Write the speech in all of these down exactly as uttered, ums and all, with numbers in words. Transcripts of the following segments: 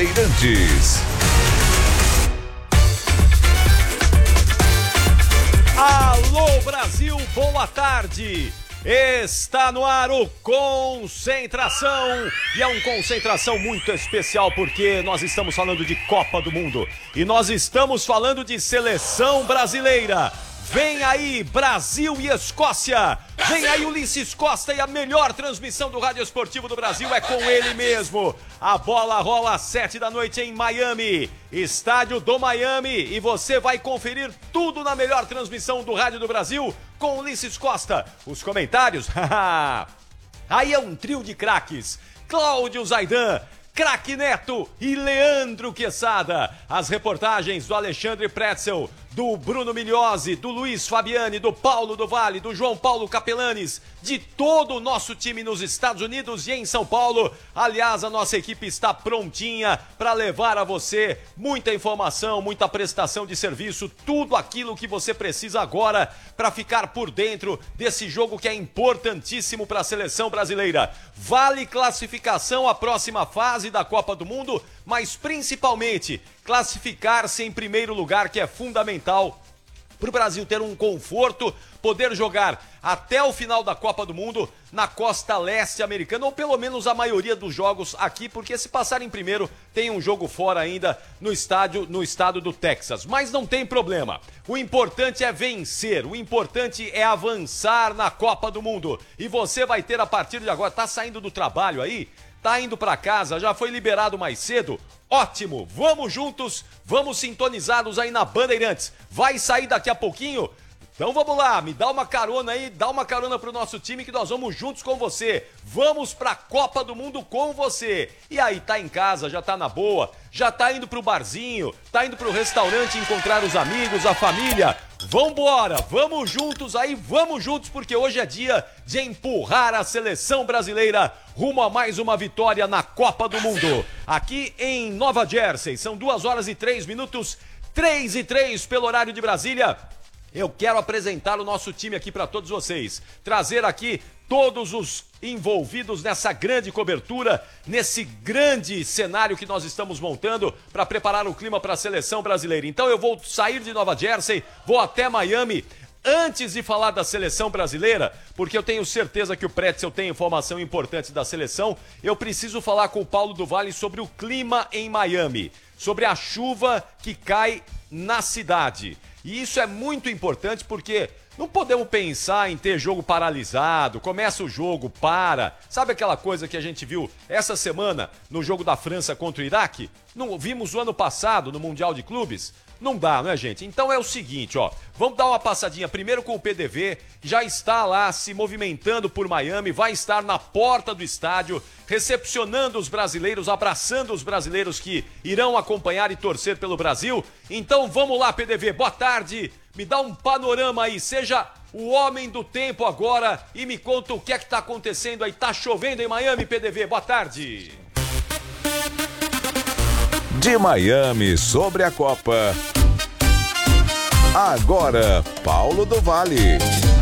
Bandeirantes. Alô Brasil, boa tarde! Está no ar o Concentração, e é uma concentração muito especial porque nós estamos falando de Copa do Mundo e nós estamos falando de seleção brasileira. Vem aí Brasil e Escócia, vem aí Ulisses Costa e a melhor transmissão do Rádio Esportivo do Brasil é com ele mesmo. A bola rola às sete da noite em Miami, estádio do Miami, e você vai conferir tudo na melhor transmissão do Rádio do Brasil com Ulisses Costa. Os comentários, aí é um trio de craques, Cláudio Zaidan, Craque Neto e Leandro Quesada. As reportagens do Alexandre Pretzel, do Bruno Migliozzi, do Luiz Fabiani, do Paulo do Vale, do João Paulo Capelanes, de todo o nosso time nos Estados Unidos e em São Paulo. Aliás, a nossa equipe está prontinha para levar a você muita informação, muita prestação de serviço, tudo aquilo que você precisa agora para ficar por dentro desse jogo que é importantíssimo para a seleção brasileira. Vale classificação à próxima fase da Copa do Mundo, mas principalmente classificar-se em primeiro lugar, que é fundamental para o Brasil ter um conforto, poder jogar até o final da Copa do Mundo na costa leste americana, ou pelo menos a maioria dos jogos aqui, porque se passar em primeiro, tem um jogo fora ainda no estádio, no estado do Texas. Mas não tem problema. O importante é vencer, o importante é avançar na Copa do Mundo. E você vai ter a partir de agora, tá saindo do trabalho aí? Tá indo para casa, já foi liberado mais cedo? Ótimo, vamos juntos, vamos sintonizados aí na Bandeirantes. Vai sair daqui a pouquinho? Então vamos lá, me dá uma carona aí, dá uma carona pro nosso time que nós vamos juntos com você. Vamos pra Copa do Mundo com você. E aí, tá em casa, já tá na boa, já tá indo pro barzinho, tá indo pro restaurante encontrar os amigos, a família. Vambora, vamos juntos aí, vamos juntos, porque hoje é dia de empurrar a seleção brasileira rumo a mais uma vitória na Copa do Mundo. Aqui em Nova Jersey, são duas horas e três minutos, três e três pelo horário de Brasília. Eu quero apresentar o nosso time aqui para todos vocês, trazer aqui todos os envolvidos nessa grande cobertura, nesse grande cenário que nós estamos montando para preparar o clima para a seleção brasileira. Então eu vou sair de Nova Jersey, vou até Miami. Antes de falar da seleção brasileira, porque eu tenho certeza que o Pretzel tem informação importante da seleção, eu preciso falar com o Paulo do Vale sobre o clima em Miami, sobre a chuva que cai na cidade. E isso é muito importante porque não podemos pensar em ter jogo paralisado, começa o jogo, para. Sabe aquela coisa que a gente viu essa semana no jogo da França contra o Iraque? Não vimos o ano passado no Mundial de Clubes? Não dá, né, gente? Então é o seguinte, ó, vamos dar uma passadinha primeiro com o P D V, já está lá se movimentando por Miami, vai estar na porta do estádio, recepcionando os brasileiros, abraçando os brasileiros que irão acompanhar e torcer pelo Brasil. Então vamos lá, P D V, boa tarde, me dá um panorama aí, seja o homem do tempo agora e me conta o que é que tá acontecendo aí. Tá chovendo em Miami, P D V, boa tarde. De Miami sobre a Copa, agora Paulo do Vale.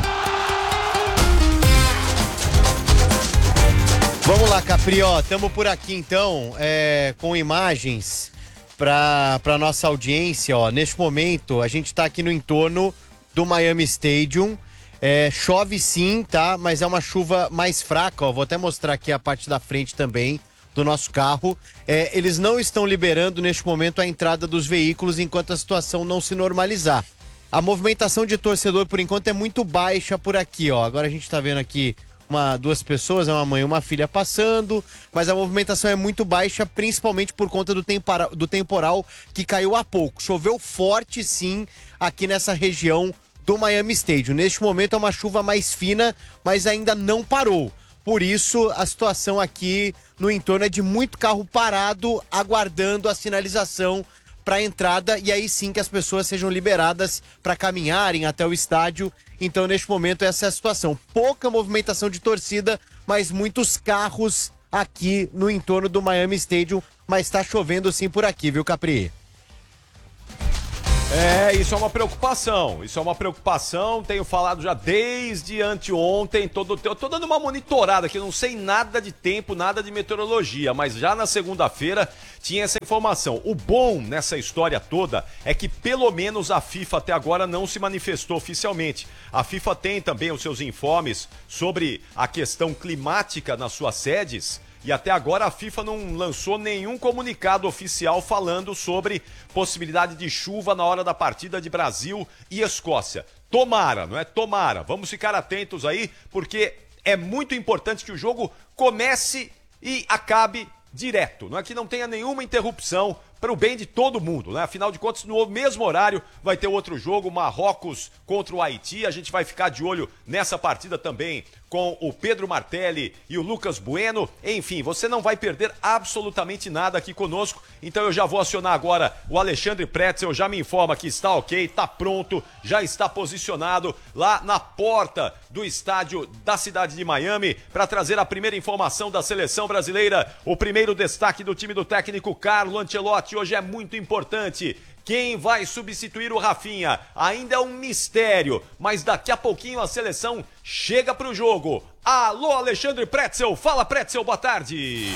Vamos lá, Capri, ó, estamos por aqui então, é, com imagens para para nossa audiência, ó. Neste momento a gente está aqui no entorno do Miami Stadium. É, chove sim, tá? Mas é uma chuva mais fraca, ó. Vou até mostrar aqui a parte da frente também do nosso carro. É, eles não estão liberando neste momento a entrada dos veículos enquanto a situação não se normalizar. A movimentação de torcedor por enquanto é muito baixa por aqui, ó. Agora a gente tá vendo aqui uma, duas pessoas, uma mãe e uma filha passando, mas a movimentação é muito baixa, principalmente por conta do, tempora, do temporal que caiu há pouco. Choveu forte sim aqui nessa região do Miami Stadium. Neste momento é uma chuva mais fina, mas ainda não parou. Por isso, a situação aqui no entorno é de muito carro parado, aguardando a sinalização para a entrada, e aí sim que as pessoas sejam liberadas para caminharem até o estádio. Então, neste momento, essa é a situação. Pouca movimentação de torcida, mas muitos carros aqui no entorno do Miami Stadium, mas está chovendo sim por aqui, viu, Capri? É, isso é uma preocupação, isso é uma preocupação, tenho falado já desde anteontem, todo, eu tô dando uma monitorada aqui, não sei nada de tempo, nada de meteorologia, mas já na segunda-feira tinha essa informação. O bom nessa história toda é que pelo menos a FIFA até agora não se manifestou oficialmente. A FIFA tem também os seus informes sobre a questão climática nas suas sedes, e até agora a FIFA não lançou nenhum comunicado oficial falando sobre possibilidade de chuva na hora da partida de Brasil e Escócia. Tomara, não é? Tomara. Vamos ficar atentos aí, porque é muito importante que o jogo comece e acabe direto, não é que não tenha nenhuma interrupção para o bem de todo mundo, né? Afinal de contas, no mesmo horário vai ter outro jogo, Marrocos contra o Haiti. A gente vai ficar de olho nessa partida também com o Pedro Martelli e o Lucas Bueno. Enfim, você não vai perder absolutamente nada aqui conosco. Então eu já vou acionar agora o Alexandre Pretzel, já me informa que está ok, está pronto, já está posicionado lá na porta do estádio da cidade de Miami para trazer a primeira informação da seleção brasileira. O primeiro destaque do time do técnico Carlo Ancelotti hoje é muito importante. Quem vai substituir o Rafinha? Ainda é um mistério, mas daqui a pouquinho a seleção chega pro jogo. Alô, Alexandre Pretzel. Fala, Pretzel, boa tarde.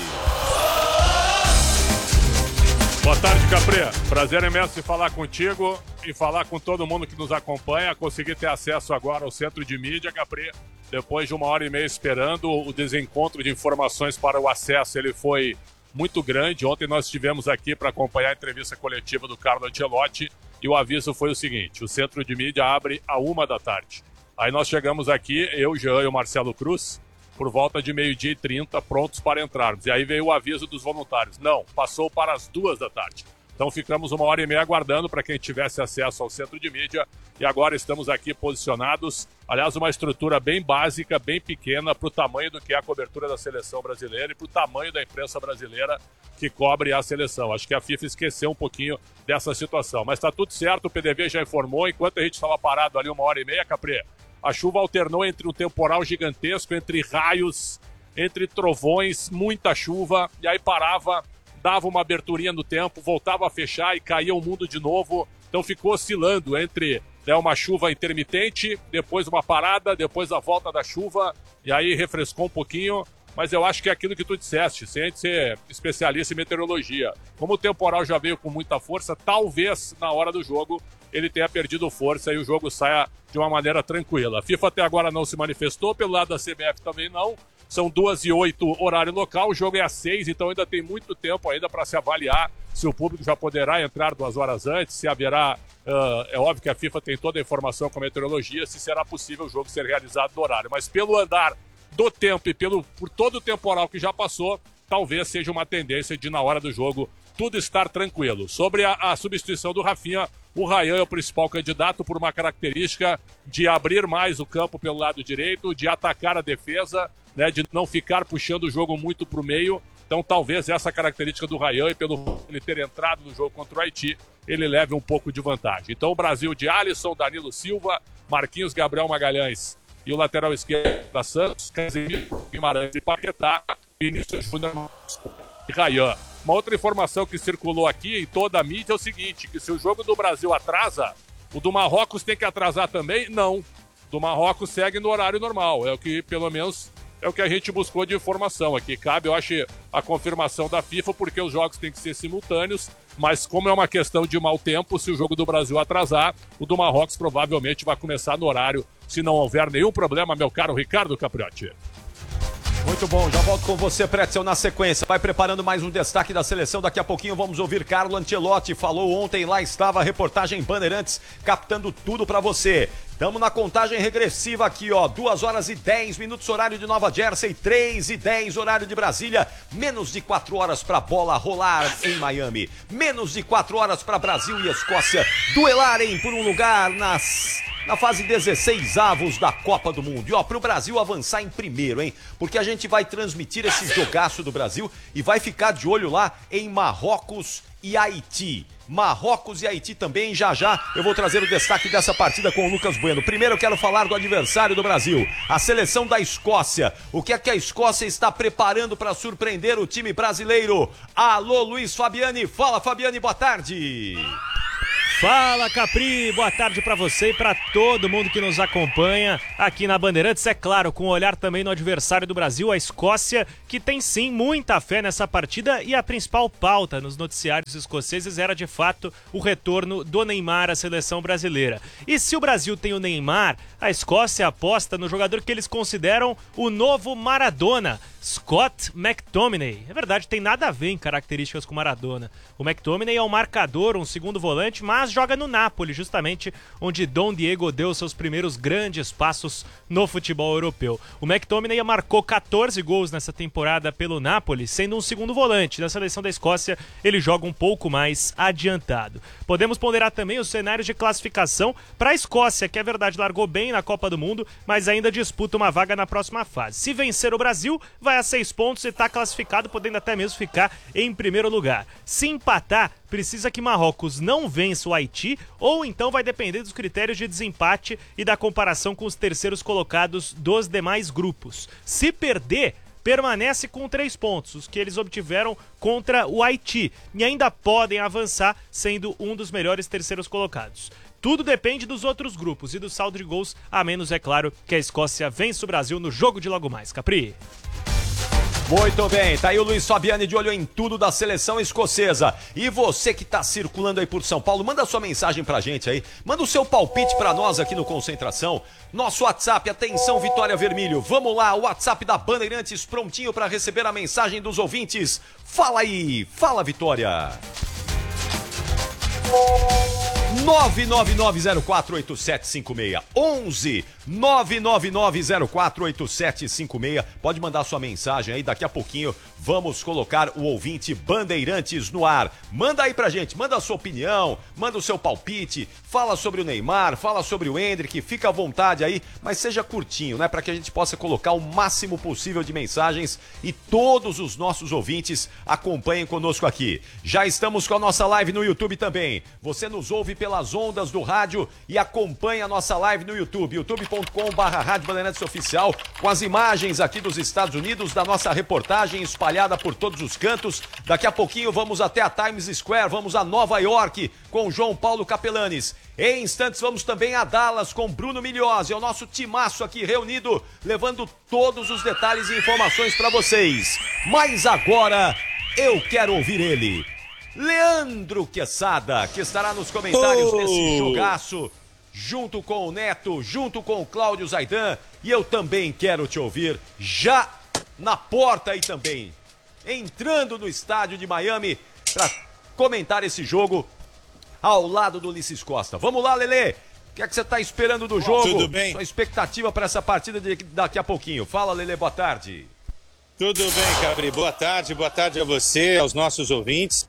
Boa tarde, Capri. Prazer imenso em falar contigo e falar com todo mundo que nos acompanha. Consegui ter acesso agora ao centro de mídia, Capri. Depois de uma hora e meia esperando, o desencontro de informações para o acesso, ele foi muito grande. Ontem nós estivemos aqui para acompanhar a entrevista coletiva do Carlo Ancelotti e o aviso foi o seguinte: o centro de mídia abre a uma da tarde. Aí nós chegamos aqui, eu, Jean e o Marcelo Cruz, por volta de meio-dia e trinta, prontos para entrarmos. E aí veio o aviso dos voluntários. Não, passou para as duas da tarde. Então ficamos uma hora e meia aguardando para quem tivesse acesso ao centro de mídia e agora estamos aqui posicionados. Aliás, uma estrutura bem básica, bem pequena para o tamanho do que é a cobertura da seleção brasileira e para o tamanho da imprensa brasileira que cobre a seleção. Acho que a FIFA esqueceu um pouquinho dessa situação, mas está tudo certo, o P D V já informou. Enquanto a gente estava parado ali uma hora e meia, Capri, a chuva alternou entre um temporal gigantesco, entre raios, entre trovões, muita chuva, e aí parava, dava uma aberturinha no tempo, voltava a fechar e caía o mundo de novo. Então ficou oscilando entre, né, uma chuva intermitente, depois uma parada, depois a volta da chuva, e aí refrescou um pouquinho. Mas eu acho que é aquilo que tu disseste, sem a gente ser especialista em meteorologia. Como o temporal já veio com muita força, talvez na hora do jogo ele tenha perdido força e o jogo saia de uma maneira tranquila. A FIFA até agora não se manifestou, pelo lado da C B F também não. São duas e oito horário local, o jogo é às seis, então ainda tem muito tempo ainda para se avaliar se o público já poderá entrar duas horas antes, se haverá, uh, é óbvio que a FIFA tem toda a informação com a meteorologia, se será possível o jogo ser realizado no horário. Mas pelo andar do tempo e pelo, por todo o temporal que já passou, talvez seja uma tendência de na hora do jogo tudo estar tranquilo. Sobre a, a substituição do Rafinha, o Ryan é o principal candidato por uma característica de abrir mais o campo pelo lado direito, de atacar a defesa, né, de não ficar puxando o jogo muito para o meio. Então talvez essa característica do Ryan, e pelo ele ter entrado no jogo contra o Haiti, ele leve um pouco de vantagem. Então o Brasil de Alisson, Danilo Silva, Marquinhos, Gabriel Magalhães e o lateral esquerdo da Santos, Casemiro, Guimarães e Paquetá, Vinícius Júnior e Ryan. Uma outra informação que circulou aqui em toda a mídia é o seguinte, que se o jogo do Brasil atrasa, o do Marrocos tem que atrasar também? Não. Do Marrocos segue no horário normal. É o que, pelo menos, é o que a gente buscou de informação aqui. Cabe, eu acho, a confirmação da FIFA, porque os jogos têm que ser simultâneos, mas como é uma questão de mau tempo, se o jogo do Brasil atrasar, o do Marrocos provavelmente vai começar no horário, se não houver nenhum problema, meu caro Ricardo Capriotti. Muito bom, já volto com você, Pretzel, na sequência. Vai preparando mais um destaque da seleção. Daqui a pouquinho vamos ouvir Carlo Ancelotti. Falou ontem, lá estava a reportagem Bandeirantes, captando tudo pra você. Estamos na contagem regressiva aqui, ó. duas horas e dez minutos, horário de Nova Jersey, três e dez, horário de Brasília. Menos de quatro horas pra bola rolar em Miami. Menos de quatro horas pra Brasil e Escócia duelarem por um lugar nas... na fase dezesseis avos da Copa do Mundo. E ó, pro Brasil avançar em primeiro, hein? Porque a gente vai transmitir esse jogaço do Brasil e vai ficar de olho lá em Marrocos e Haiti. Marrocos e Haiti também, já já eu vou trazer o destaque dessa partida com o Lucas Bueno. Primeiro eu quero falar do adversário do Brasil, a seleção da Escócia. O que é que a Escócia está preparando para surpreender o time brasileiro? Alô, Luiz Fabiani. Fala, Fabiani, boa tarde. Fala, Capri, boa tarde pra você e pra todo mundo que nos acompanha aqui na Bandeirantes. É claro, com um olhar também no adversário do Brasil, a Escócia, que tem sim muita fé nessa partida, e a principal pauta nos noticiários escoceses era de fato o retorno do Neymar à seleção brasileira. E se o Brasil tem o Neymar, a Escócia aposta no jogador que eles consideram o novo Maradona, Scott McTominay. É verdade, tem nada a ver em características com Maradona. O McTominay é um marcador, um segundo volante, mas joga no Napoli, justamente onde Dom Diego deu seus primeiros grandes passos no futebol europeu. O McTominay marcou catorze gols nessa temporada pelo Napoli, sendo um segundo volante. Na seleção da Escócia, ele joga um pouco mais adiantado. Podemos ponderar também os cenários de classificação para a Escócia, que é verdade, largou bem na Copa do Mundo, mas ainda disputa uma vaga na próxima fase. Se vencer o Brasil, vai a seis pontos e está classificado, podendo até mesmo ficar em primeiro lugar. Se empatar, precisa que Marrocos não vença o Haiti, ou então vai depender dos critérios de desempate e da comparação com os terceiros colocados dos demais grupos. Se perder, permanece com três pontos, os que eles obtiveram contra o Haiti, e ainda podem avançar sendo um dos melhores terceiros colocados. Tudo depende dos outros grupos e do saldo de gols, a menos, é claro, que a Escócia vence o Brasil no jogo de logo mais. Capri. Muito bem, tá aí o Luiz Fabiani de olho em tudo da seleção escocesa. E você que tá circulando aí por São Paulo, manda sua mensagem pra gente aí. Manda o seu palpite pra nós aqui no Concentração. Nosso WhatsApp, atenção Vitória Vermelho. Vamos lá, o WhatsApp da Bandeirantes prontinho pra receber a mensagem dos ouvintes. Fala aí, fala Vitória. nove nove nove zero quatro oito sete cinco seis onze nove nove nove zero quatro oito sete cinco seis. Pode mandar sua mensagem aí, daqui a pouquinho vamos colocar o ouvinte Bandeirantes no ar. Manda aí pra gente, manda a sua opinião, manda o seu palpite, fala sobre o Neymar, fala sobre o Endrick, fica à vontade aí, mas seja curtinho, né, para que a gente possa colocar o máximo possível de mensagens e todos os nossos ouvintes acompanhem conosco aqui. Já estamos com a nossa live no YouTube também. Você nos ouve pelas ondas do rádio e acompanha a nossa live no YouTube, youtube ponto com barra Rádio Bandeirantes Oficial, com as imagens aqui dos Estados Unidos, da nossa reportagem espalhada por todos os cantos. Daqui a pouquinho vamos até a Times Square, vamos a Nova York com João Paulo Capelanes. Em instantes vamos também a Dallas com Bruno Migliozzi, é o nosso timaço aqui reunido, levando todos os detalhes e informações para vocês. Mas agora eu quero ouvir ele, Leandro Quesada, que estará nos comentários oh. desse jogaço, junto com o Neto, junto com o Cláudio Zaidan, e eu também quero te ouvir já na porta aí também, entrando no estádio de Miami para comentar esse jogo ao lado do Ulisses Costa. Vamos lá, Lelê, o que é que você está esperando do jogo? Tudo bem? Sua expectativa para essa partida de daqui a pouquinho. Fala, Lelê, boa tarde. Tudo bem, Cabri, boa tarde, boa tarde a você, aos nossos ouvintes.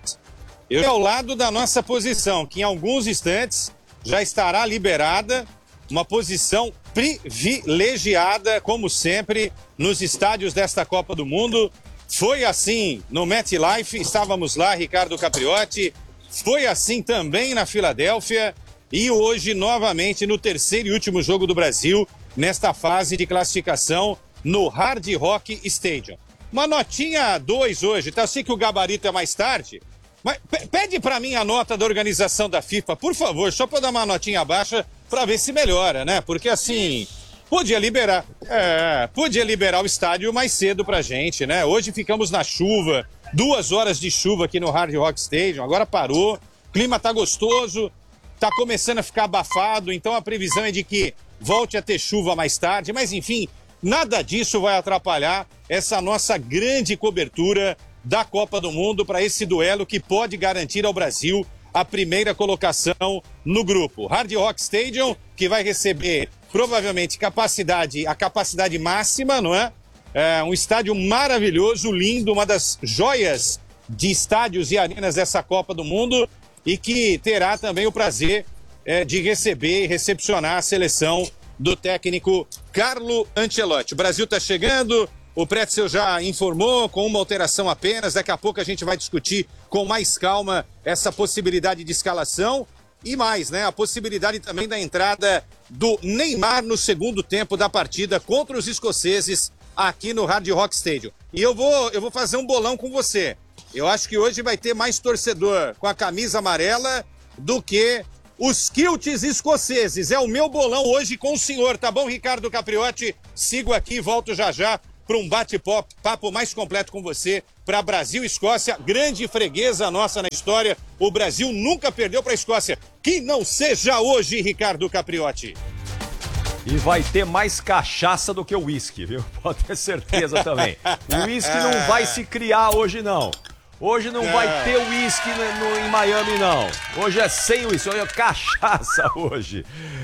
Eu estou ao lado da nossa posição, que em alguns instantes já estará liberada, uma posição privilegiada, como sempre, nos estádios desta Copa do Mundo. Foi assim no MetLife, estávamos lá, Ricardo Capriotti, foi assim também na Filadélfia e hoje novamente no terceiro e último jogo do Brasil, nesta fase de classificação no Hard Rock Stadium. Uma notinha dois hoje, tá? Eu sei que o gabarito é mais tarde, mas pede para mim a nota da organização da FIFA, por favor, só para dar uma notinha baixa para ver se melhora, né? Porque assim, podia liberar, é, podia liberar o estádio mais cedo pra gente, né? Hoje ficamos na chuva, duas horas de chuva aqui no Hard Rock Stadium, agora parou, o clima tá gostoso, tá começando a ficar abafado, então a previsão é de que volte a ter chuva mais tarde, mas enfim, nada disso vai atrapalhar essa nossa grande cobertura da Copa do Mundo para esse duelo que pode garantir ao Brasil a primeira colocação no grupo. Hard Rock Stadium, que vai receber provavelmente capacidade, a capacidade máxima, não é? É um estádio maravilhoso, lindo, uma das joias de estádios e arenas dessa Copa do Mundo e que terá também o prazer é, de receber e recepcionar a seleção do técnico Carlo Ancelotti. O Brasil está chegando, o Pretzel já informou, com uma alteração apenas, daqui a pouco a gente vai discutir com mais calma essa possibilidade de escalação e mais, né, a possibilidade também da entrada do Neymar no segundo tempo da partida contra os escoceses aqui no Hard Rock Stadium. E eu vou, eu vou fazer um bolão com você. Eu acho que hoje vai ter mais torcedor com a camisa amarela do que os quilts escoceses. É o meu bolão hoje com o senhor, tá bom, Ricardo Capriotti? Sigo aqui e volto já já para um bate-papo mais completo com você para Brasil e Escócia. Grande freguesa nossa na história. O Brasil nunca perdeu para a Escócia. Que não seja hoje, Ricardo Capriotti. E vai ter mais cachaça do que o uísque, viu? Pode ter certeza também. O uísque não vai se criar hoje, não. Hoje não vai ter uísque em Miami, não. Hoje é sem uísque, hoje é cachaça hoje.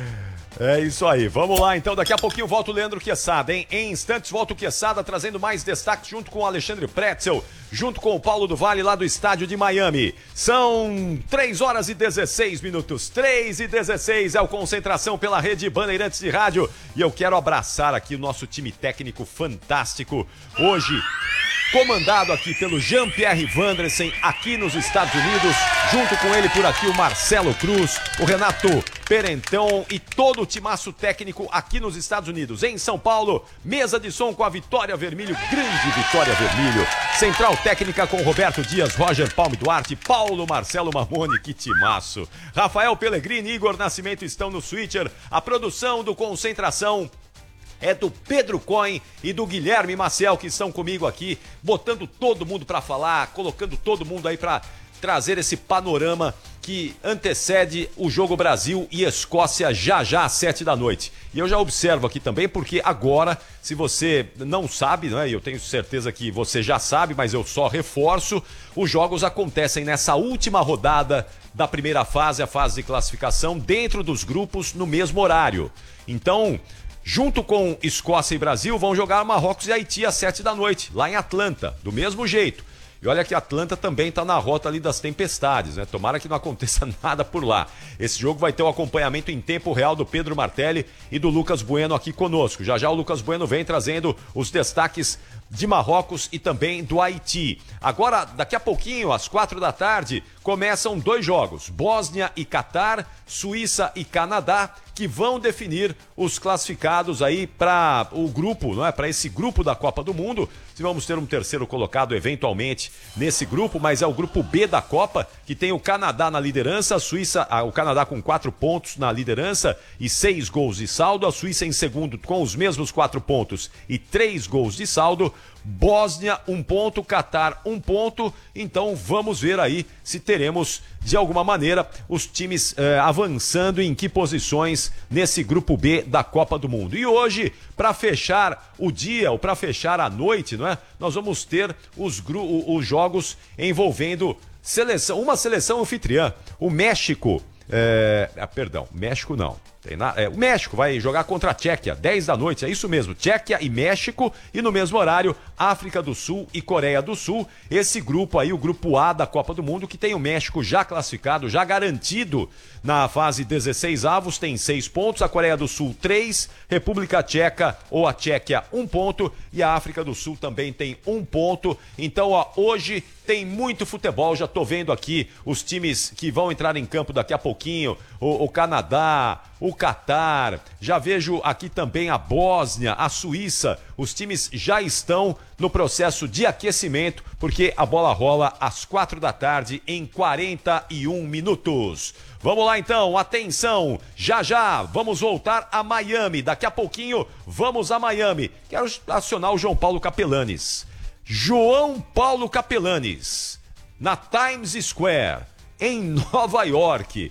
É isso aí, vamos lá então, daqui a pouquinho volta o Leandro Quesada, hein? Em instantes volta o Quesada trazendo mais destaques junto com o Alexandre Pretzel, junto com o Paulo do Vale lá do estádio de Miami. São três horas e dezesseis minutos, três e dezesseis é o Concentração pela Rede Bandeirantes de Rádio e eu quero abraçar aqui o nosso time técnico fantástico, hoje comandado aqui pelo Jean-Pierre Vandresen, aqui nos Estados Unidos, junto com ele por aqui o Marcelo Cruz, o Renato Perentão e todo o timaço técnico aqui nos Estados Unidos. Em São Paulo, mesa de som com a Vitória Vermelho, grande Vitória Vermelho. Central técnica com Roberto Dias, Roger Palme Duarte, Paulo Marcelo Mamone, que timaço. Rafael Pellegrini e Igor Nascimento estão no switcher. A produção do Concentração é do Pedro Cohen e do Guilherme Maciel, que estão comigo aqui, botando todo mundo para falar, colocando todo mundo aí para trazer esse panorama que antecede o jogo Brasil e Escócia já já às sete da noite. E eu já observo aqui também, porque agora, se você não sabe, né, eu tenho certeza que você já sabe, mas eu só reforço, os jogos acontecem nessa última rodada da primeira fase, a fase de classificação, dentro dos grupos, no mesmo horário. Então, junto com Escócia e Brasil, vão jogar Marrocos e Haiti às sete da noite, lá em Atlanta, do mesmo jeito. E olha que Atlanta também está na rota ali das tempestades, né? Tomara que não aconteça nada por lá. Esse jogo vai ter o acompanhamento em tempo real do Pedro Martelli e do Lucas Bueno aqui conosco. Já já o Lucas Bueno vem trazendo os destaques de Marrocos e também do Haiti. Agora, daqui a pouquinho, às quatro da tarde, começam dois jogos. Bósnia e Catar, Suíça e Canadá, que vão definir os classificados aí para o grupo, não é? Para esse grupo da Copa do Mundo. Se vamos ter um terceiro colocado eventualmente nesse grupo, mas é o grupo B da Copa, que tem o Canadá na liderança, a Suíça, o Canadá com quatro pontos na liderança e seis gols de saldo, a Suíça em segundo com os mesmos quatro pontos e três gols de saldo, Bósnia um ponto, Catar um ponto. Então vamos ver aí se teremos de alguma maneira os times eh, avançando em que posições nesse grupo B da Copa do Mundo. E hoje, para fechar o dia ou para fechar a noite, não é? Nós vamos ter os, os jogos envolvendo seleção, uma seleção anfitriã, o México. É, ah, perdão, México não. Tem na, é, o México vai jogar contra a Tchequia, dez da noite, é isso mesmo, Tchequia e México, e no mesmo horário, África do Sul e Coreia do Sul, esse grupo aí, o grupo A da Copa do Mundo, que tem o México já classificado, já garantido na fase dezesseis avos, tem seis pontos, a Coreia do Sul três, República Tcheca ou a Tchequia um ponto, e a África do Sul também tem um ponto. Então, ó, hoje tem muito futebol, já tô vendo aqui os times que vão entrar em campo daqui a pouquinho, o, o Canadá, o Catar, já vejo aqui também a Bósnia, a Suíça, os times já estão no processo de aquecimento, porque a bola rola às quatro da tarde em quarenta e um minutos. Vamos lá então, atenção, já já vamos voltar a Miami, daqui a pouquinho vamos a Miami. Quero acionar o João Paulo Capelanes. João Paulo Capelanes, na Times Square, em Nova York,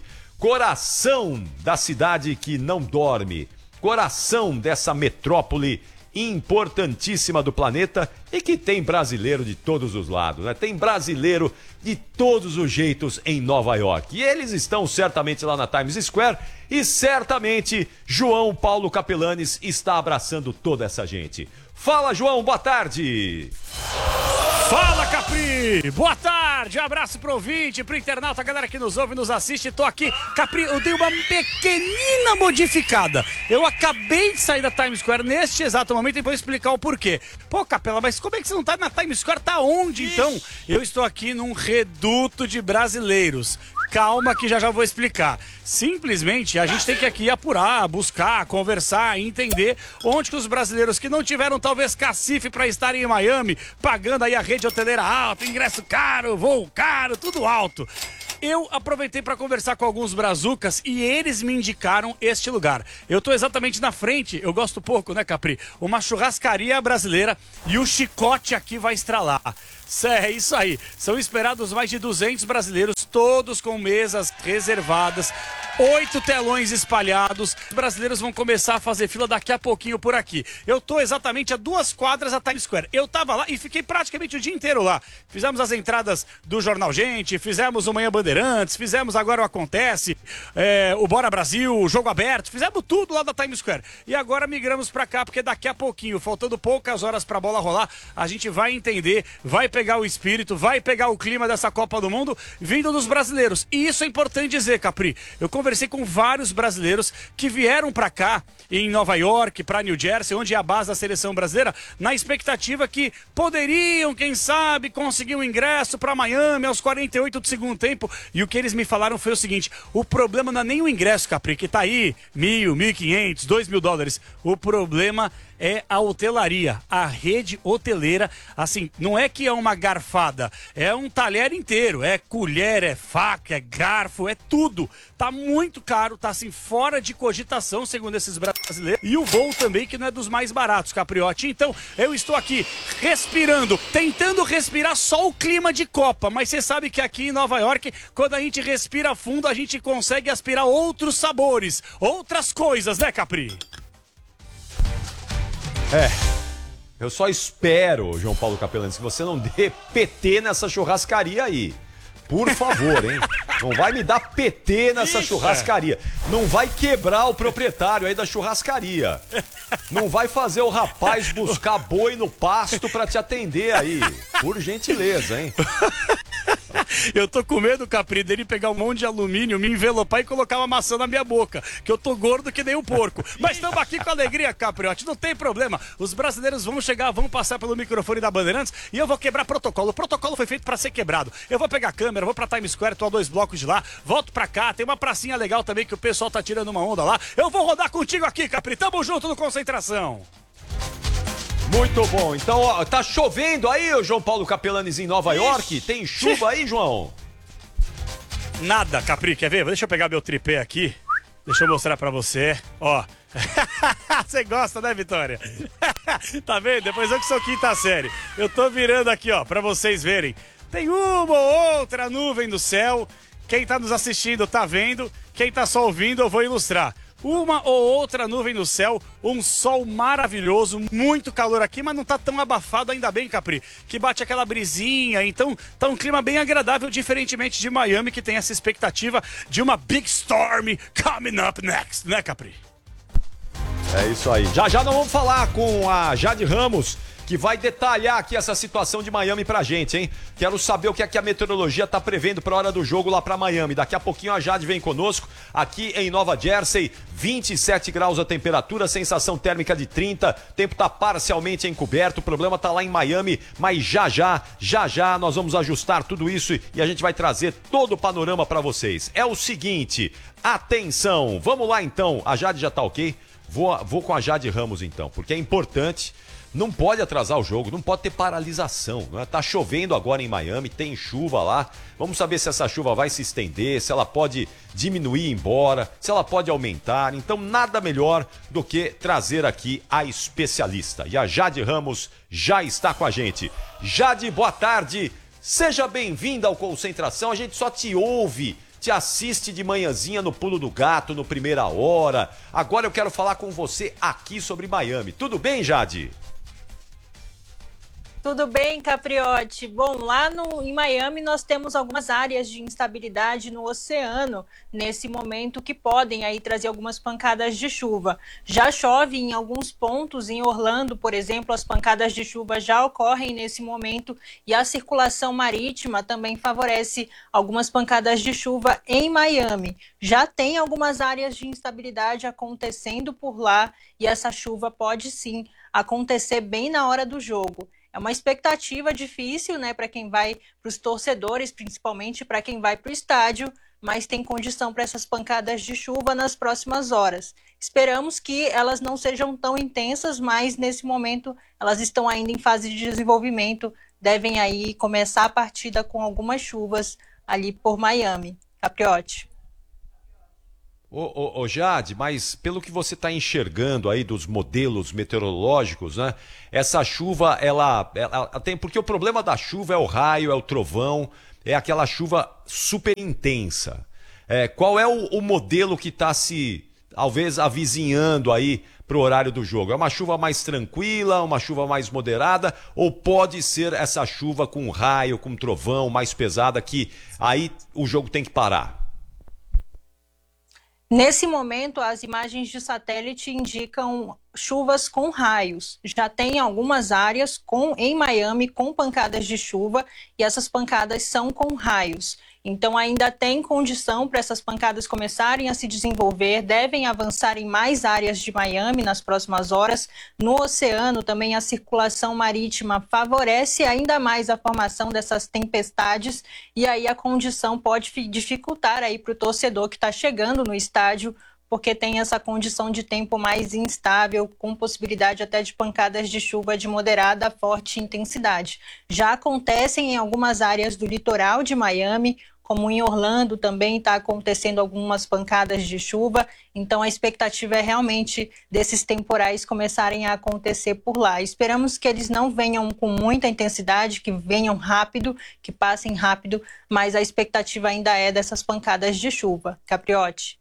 coração da cidade que não dorme, coração dessa metrópole importantíssima do planeta e que tem brasileiro de todos os lados, né? Tem brasileiro de todos os jeitos em Nova York. E eles estão certamente lá na Times Square e certamente João Paulo Capelanes está abraçando toda essa gente. Fala, João, boa tarde! Fala, Capri! Boa tarde, abraço pro ouvinte, pro internauta, a galera que nos ouve e nos assiste. Tô aqui, Capri, eu dei uma pequenina modificada. Eu acabei de sair da Times Square neste exato momento e vou explicar o porquê. Pô, Capela, mas como é que você não tá na Times Square? Tá onde, então? Eu estou aqui num reduto de brasileiros. Calma que já já vou explicar. Simplesmente a gente tem que aqui apurar, buscar, conversar, entender onde que os brasileiros que não tiveram talvez cacife para estarem em Miami, pagando aí a rede hoteleira alta, ingresso caro, voo caro, tudo alto. Eu aproveitei para conversar com alguns brazucas e eles me indicaram este lugar. Eu tô exatamente na frente, eu gosto pouco, né, Capri? Uma churrascaria brasileira e o chicote aqui vai estralar. É isso aí, são esperados mais de duzentos brasileiros, todos com mesas reservadas, oito telões espalhados. Os brasileiros vão começar a fazer fila daqui a pouquinho por aqui. Eu tô exatamente a duas quadras da Times Square. Eu tava lá e fiquei praticamente o dia inteiro lá. Fizemos as entradas do Jornal Gente, fizemos o Manhã Bandeirantes, fizemos agora o Acontece, é, o Bora Brasil, o Jogo Aberto, fizemos tudo lá da Times Square. E agora migramos pra cá, porque daqui a pouquinho, faltando poucas horas pra bola rolar, a gente vai entender, vai pegar o espírito, vai pegar o clima dessa Copa do Mundo vindo dos brasileiros. E isso é importante dizer, Capri. Eu conversei com vários brasileiros que vieram pra cá, em Nova York, pra New Jersey, onde é a base da seleção brasileira, na expectativa que poderiam, quem sabe, conseguir um ingresso pra Miami aos quarenta e oito do segundo tempo. E o que eles me falaram foi o seguinte: o problema não é nem o ingresso, Capri, que tá aí mil, mil e quinhentos, dois mil dólares. O problema é a hotelaria, a rede hoteleira. Assim, não é que é uma garfada, é um talher inteiro, é colher, é faca, é garfo, é tudo. Tá muito caro, tá assim, fora de cogitação, segundo esses brasileiros. E o voo também, que não é dos mais baratos, Capriotti. Então, eu estou aqui respirando, tentando respirar só o clima de Copa, mas você sabe que aqui em Nova York, quando a gente respira fundo, a gente consegue aspirar outros sabores, outras coisas, né, Capri? É, eu só espero, João Paulo Capelani, que você não dê P T nessa churrascaria aí. Por favor, hein? Não vai me dar P T nessa Ixi, churrascaria. Não vai quebrar o proprietário aí da churrascaria. Não vai fazer o rapaz buscar boi no pasto pra te atender aí. Por gentileza, hein? Eu tô com medo, Capri, dele pegar um monte de alumínio, me envelopar e colocar uma maçã na minha boca, que eu tô gordo que nem um porco. Mas estamos aqui com alegria, Capriotti, não tem problema. Os brasileiros vão chegar, vão passar pelo microfone da Bandeirantes e eu vou quebrar protocolo. O protocolo foi feito pra ser quebrado. Eu vou pegar a câmera, vou pra Times Square, tô a dois blocos de lá, volto pra cá, tem uma pracinha legal também que o pessoal tá tirando uma onda lá. Eu vou rodar contigo aqui, Capri, tamo junto no Concentração. Muito bom. Então, ó, tá chovendo aí, o João Paulo Capelanes, em Nova York? Tem chuva aí, João? Nada, Capri, quer ver? Deixa eu pegar meu tripé aqui. Deixa eu mostrar pra você. Ó. Você gosta, né, Vitória? Tá vendo? Depois eu que sou quinta série. Eu tô virando aqui, ó, pra vocês verem. Tem uma ou outra nuvem no céu. Quem tá nos assistindo tá vendo. Quem tá só ouvindo, eu vou ilustrar. Uma ou outra nuvem no céu, um sol maravilhoso, muito calor aqui, mas não tá tão abafado, ainda bem, Capri, que bate aquela brisinha, então tá um clima bem agradável, diferentemente de Miami, que tem essa expectativa de uma big storm coming up next, né, Capri? É isso aí. Já já nós vamos falar com a Jade Ramos, que vai detalhar aqui essa situação de Miami pra gente, hein? Quero saber o que é que a meteorologia tá prevendo pra hora do jogo lá pra Miami. Daqui a pouquinho a Jade vem conosco, aqui em Nova Jersey, vinte e sete graus a temperatura, sensação térmica de trinta, tempo tá parcialmente encoberto, o problema tá lá em Miami, mas já já, já já nós vamos ajustar tudo isso e a gente vai trazer todo o panorama pra vocês. É o seguinte, atenção, vamos lá então, a Jade já tá ok? Vou, vou com a Jade Ramos então, porque é importante. Não pode atrasar o jogo, não pode ter paralisação, né? Tá chovendo agora em Miami, tem chuva lá. Vamos saber se essa chuva vai se estender, se ela pode diminuir e ir embora, se ela pode aumentar. Então nada melhor do que trazer aqui a especialista. E a Jade Ramos já está com a gente. Jade, boa tarde. Seja bem-vinda ao Concentração. A gente só te ouve, te assiste de manhãzinha no Pulo do Gato, no Primeira Hora. Agora eu quero falar com você aqui sobre Miami. Tudo bem, Jade? Tudo bem, Capriotti? Bom, lá no, em Miami nós temos algumas áreas de instabilidade no oceano nesse momento que podem aí trazer algumas pancadas de chuva. Já chove em alguns pontos, em Orlando, por exemplo, as pancadas de chuva já ocorrem nesse momento e a circulação marítima também favorece algumas pancadas de chuva em Miami. Já tem algumas áreas de instabilidade acontecendo por lá e essa chuva pode sim acontecer bem na hora do jogo. É uma expectativa difícil, né, para quem vai, para os torcedores, principalmente para quem vai para o estádio, mas tem condição para essas pancadas de chuva nas próximas horas. Esperamos que elas não sejam tão intensas, mas nesse momento elas estão ainda em fase de desenvolvimento, devem aí começar a partida com algumas chuvas ali por Miami. Capriotti. Ô, ô, ô Jade, mas pelo que você está enxergando aí dos modelos meteorológicos, né? Essa chuva, ela, ela, ela tem... Porque o problema da chuva é o raio, é o trovão, é aquela chuva super intensa. É, qual é o, o modelo que está se, talvez, avizinhando aí para o horário do jogo? É uma chuva mais tranquila, uma chuva mais moderada, ou pode ser essa chuva com raio, com trovão, mais pesada, que aí o jogo tem que parar? Nesse momento, as imagens de satélite indicam chuvas com raios. Já tem algumas áreas com, em Miami com pancadas de chuva e essas pancadas são com raios. Então ainda tem condição para essas pancadas começarem a se desenvolver, devem avançar em mais áreas de Miami nas próximas horas. No oceano também a circulação marítima favorece ainda mais a formação dessas tempestades e aí a condição pode dificultar aí para o torcedor que está chegando no estádio, porque tem essa condição de tempo mais instável, com possibilidade até de pancadas de chuva de moderada a forte intensidade. Já acontecem em algumas áreas do litoral de Miami, como em Orlando também está acontecendo algumas pancadas de chuva, então a expectativa é realmente desses temporais começarem a acontecer por lá. Esperamos que eles não venham com muita intensidade, que venham rápido, que passem rápido, mas a expectativa ainda é dessas pancadas de chuva. Capriotti.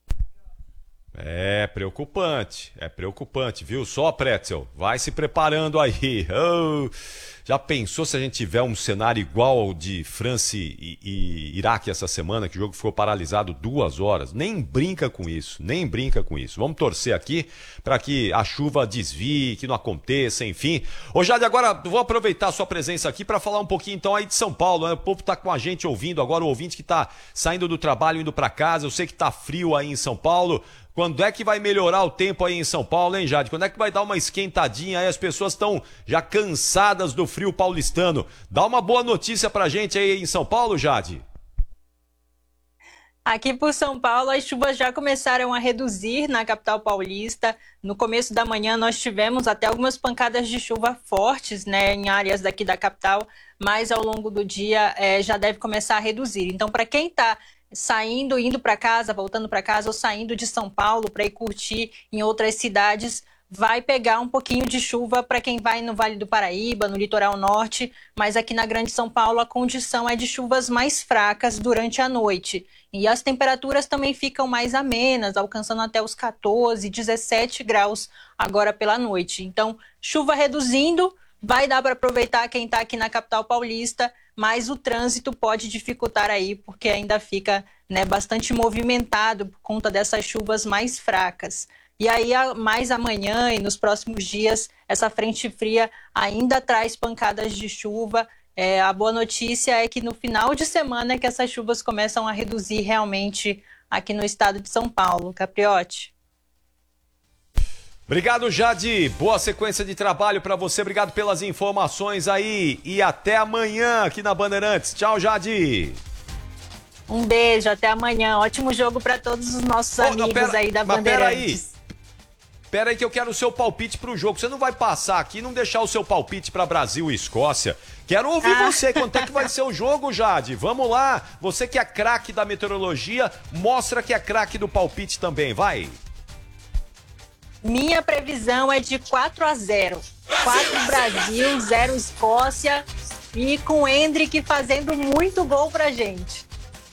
É preocupante, é preocupante, viu? Só, Pretzel, vai se preparando aí. Oh, já pensou se a gente tiver um cenário igual ao de França e, e Iraque essa semana, que o jogo ficou paralisado duas horas? Nem brinca com isso, nem brinca com isso. Vamos torcer aqui para que a chuva desvie, que não aconteça, enfim. Ô Jade, agora vou aproveitar a sua presença aqui para falar um pouquinho então aí de São Paulo, né? O povo tá com a gente ouvindo agora, o ouvinte que tá saindo do trabalho, indo para casa. Eu sei que tá frio aí em São Paulo. Quando é que vai melhorar o tempo aí em São Paulo, hein, Jade? Quando é que vai dar uma esquentadinha aí? As pessoas estão já cansadas do frio paulistano. Dá uma boa notícia pra gente aí em São Paulo, Jade. Aqui por São Paulo, as chuvas já começaram a reduzir na capital paulista. No começo da manhã, nós tivemos até algumas pancadas de chuva fortes, né, em áreas daqui da capital, mas ao longo do dia é, já deve começar a reduzir. Então, para quem está saindo, indo para casa, voltando para casa ou saindo de São Paulo para ir curtir em outras cidades, vai pegar um pouquinho de chuva para quem vai no Vale do Paraíba, no litoral norte, mas aqui na Grande São Paulo a condição é de chuvas mais fracas durante a noite. E as temperaturas também ficam mais amenas, alcançando até os quatorze, dezessete graus agora pela noite. Então, chuva reduzindo, vai dar para aproveitar quem está aqui na capital paulista, mas o trânsito pode dificultar aí, porque ainda fica, né, bastante movimentado por conta dessas chuvas mais fracas. E aí, mais amanhã e nos próximos dias, essa frente fria ainda traz pancadas de chuva. É, a boa notícia é que no final de semana é que essas chuvas começam a reduzir realmente aqui no estado de São Paulo. Capriotti. Obrigado, Jade. Boa sequência de trabalho para você. Obrigado pelas informações aí. E até amanhã aqui na Bandeirantes. Tchau, Jade. Um beijo, até amanhã. Ótimo jogo para todos os nossos oh, amigos não, pera, aí da Bandeirantes. Pera aí que eu quero o seu palpite pro jogo. Você não vai passar aqui e não deixar o seu palpite para Brasil e Escócia. Quero ouvir ah. você. Quanto é que vai ser o jogo, Jade? Vamos lá. Você que é craque da meteorologia, mostra que é craque do palpite também. Vai. Minha previsão é de quatro a zero. quatro Brasil, zero Escócia. E com o Endrick fazendo muito gol pra gente.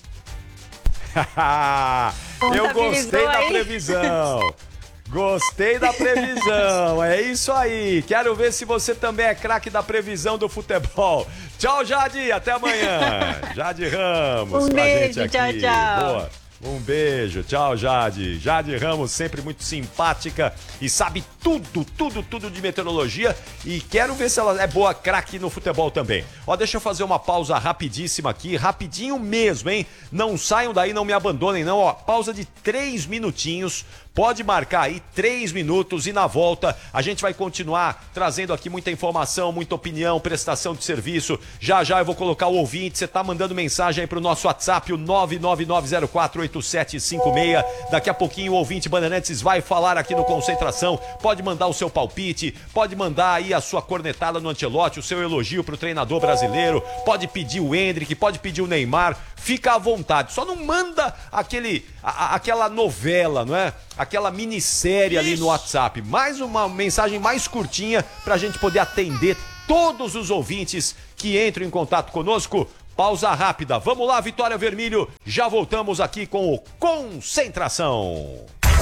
Eu gostei da aí? previsão. Gostei da previsão. É isso aí. Quero ver se você também é craque da previsão do futebol. Tchau, Jade. Até amanhã. Jade Ramos. Um com beijo. A gente aqui. Tchau, tchau. Boa. Um beijo, tchau, Jade. Jade Ramos, sempre muito simpática e sabe tudo, tudo, tudo de meteorologia. E quero ver se ela é boa craque no futebol também. Ó, deixa eu fazer uma pausa rapidíssima aqui, rapidinho mesmo, hein? Não saiam daí, não me abandonem, não. Ó, pausa de três minutinhos Pode marcar aí três minutos e na volta a gente vai continuar trazendo aqui muita informação, muita opinião, prestação de serviço. Já já eu vou colocar o ouvinte, você tá mandando mensagem aí pro nosso WhatsApp, o nove nove nove zero quatro oito sete cinco seis. Daqui a pouquinho o ouvinte Bandeirantes vai falar aqui no Concentração. Pode mandar o seu palpite, pode mandar aí a sua cornetada no Ancelotti, o seu elogio pro treinador brasileiro, pode pedir o Endrick, pode pedir o Neymar, fica à vontade. Só não manda aquele, a, aquela novela, não é? Aquela minissérie ali no WhatsApp. Mais uma mensagem mais curtinha pra gente poder atender todos os ouvintes que entram em contato conosco. Pausa rápida. Vamos lá, Vitória Vermelho. Já voltamos aqui com o Concentração.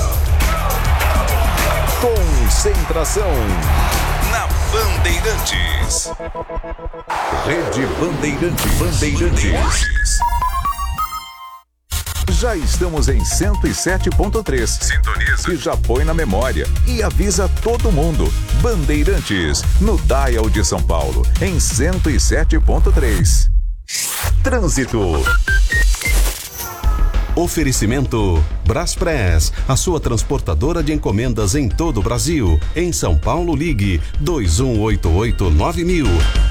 Concentração na Bandeirantes. Rede Bandeirantes. Bandeirantes. Já estamos em cento e sete ponto três. Sintoniza. E já põe na memória e avisa todo mundo. Bandeirantes, no Dial de São Paulo, em cento e sete ponto três. Trânsito. Oferecimento Braspress, a sua transportadora de encomendas em todo o Brasil. Em São Paulo, ligue dois um oito oito nove mil.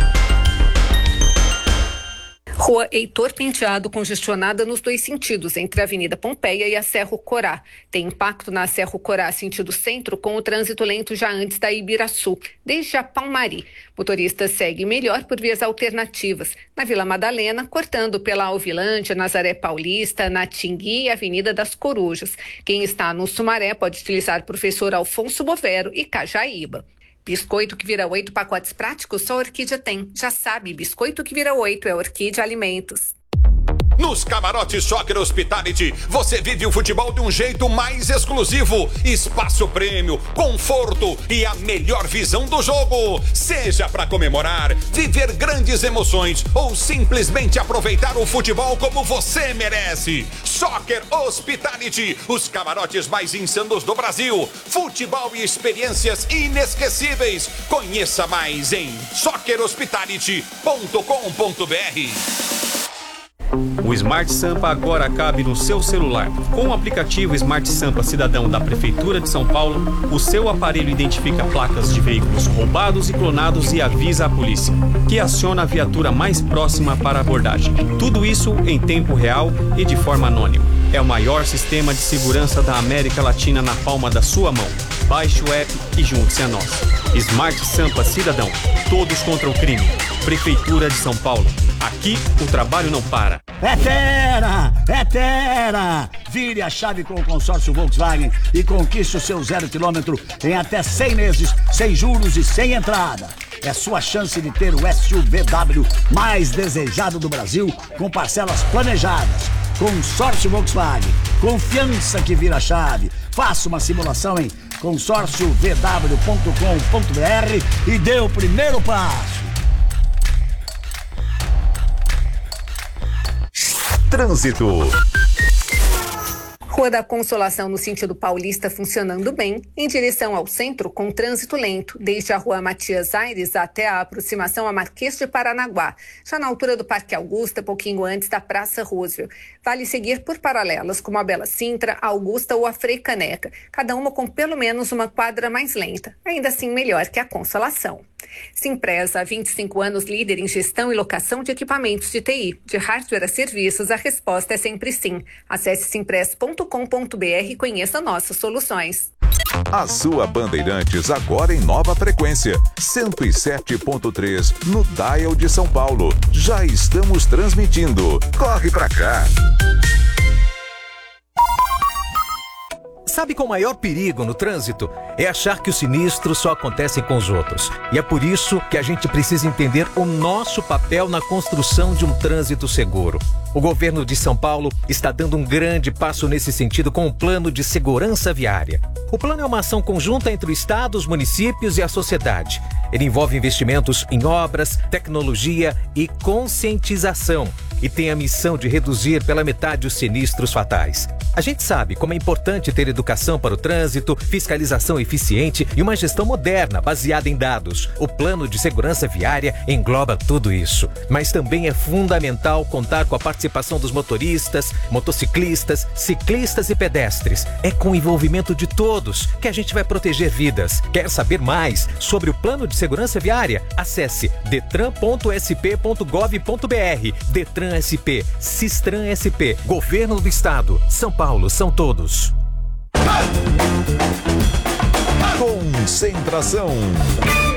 Rua Heitor Penteado congestionada nos dois sentidos, entre a Avenida Pompeia e a Cerro Corá. Tem impacto na Cerro Corá, sentido centro, com o trânsito lento já antes da Ibiraçu, desde a Palmari. Motorista segue melhor por vias alternativas. Na Vila Madalena, cortando pela Alvilândia, Nazaré Paulista, na Tingui e Avenida das Corujas. Quem está no Sumaré pode utilizar Professor Alfonso Bovero e Cajaíba. Biscoito que vira oito, pacotes práticos, só a Orquídea tem. Já sabe, biscoito que vira oito é Orquídea Alimentos. Nos camarotes Soccer Hospitality, você vive o futebol de um jeito mais exclusivo. Espaço prêmio, conforto e a melhor visão do jogo. Seja para comemorar, viver grandes emoções ou simplesmente aproveitar o futebol como você merece. Soccer Hospitality, os camarotes mais insanos do Brasil. Futebol e experiências inesquecíveis. Conheça mais em soccer hospitality ponto com ponto b r. O Smart Sampa agora cabe no seu celular. Com o aplicativo Smart Sampa Cidadão da Prefeitura de São Paulo, o seu aparelho identifica placas de veículos roubados e clonados e avisa a polícia, que aciona a viatura mais próxima para a abordagem. Tudo isso em tempo real e de forma anônima. É o maior sistema de segurança da América Latina na palma da sua mão. Baixe o app e junte-se a nós. Smart Sampa Cidadão. Todos contra o crime. Prefeitura de São Paulo. Aqui o trabalho não para. É Tera! É Tera! Vire a chave com o consórcio Volkswagen e conquiste o seu zero quilômetro em até cem meses, sem juros e sem entrada. É sua chance de ter o S U V W mais desejado do Brasil, com parcelas planejadas. Consórcio Volkswagen. Confiança que vira chave. Faça uma simulação em consórcio v w ponto com ponto b r e dê o primeiro passo. Trânsito. Rua da Consolação no sentido paulista funcionando bem, em direção ao centro com trânsito lento, desde a Rua Matias Aires até a aproximação a Marquês de Paranaguá, já na altura do Parque Augusta, pouquinho antes da Praça Roosevelt. Vale seguir por paralelas como a Bela Sintra, a Augusta ou a Frei Caneca, cada uma com pelo menos uma quadra mais lenta, ainda assim melhor que a Consolação. Simpresa, há vinte e cinco anos líder em gestão e locação de equipamentos de T I. De hardware a serviços, a resposta é sempre sim. Acesse simpress ponto com ponto b r e conheça nossas soluções. A sua Bandeirantes agora em nova frequência, cento e sete ponto três no Dial de São Paulo. Já estamos transmitindo. Corre pra cá. Sabe qual o maior perigo no trânsito? É achar que os sinistros só acontecem com os outros. E é por isso que a gente precisa entender o nosso papel na construção de um trânsito seguro. O governo de São Paulo está dando um grande passo nesse sentido com o Plano de Segurança Viária. O plano é uma ação conjunta entre o Estado, os municípios e a sociedade. Ele envolve investimentos em obras, tecnologia e conscientização e tem a missão de reduzir pela metade os sinistros fatais. A gente sabe como é importante ter educação para o trânsito, fiscalização eficiente e uma gestão moderna baseada em dados. O plano de segurança viária engloba tudo isso. Mas também é fundamental contar com a participação dos motoristas, motociclistas, ciclistas e pedestres. É com o envolvimento de todos que a gente vai proteger vidas. Quer saber mais sobre o plano de segurança viária? Acesse detran ponto s p ponto gov ponto b r. Detran S P, Sistran S P, Governo do Estado, São Paulo, são todos. Concentração.